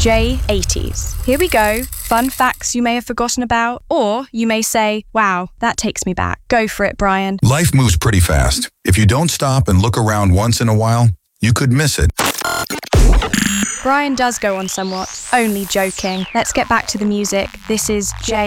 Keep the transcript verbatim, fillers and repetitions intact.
J eighties. Here we go. Fun facts you may have forgotten about, or you may say, wow, that takes me back. Go for it, Brian. Life moves pretty fast. If you don't stop and look around once in a while, you could miss it. Brian does go on somewhat. Only joking. Let's get back to the music. This is J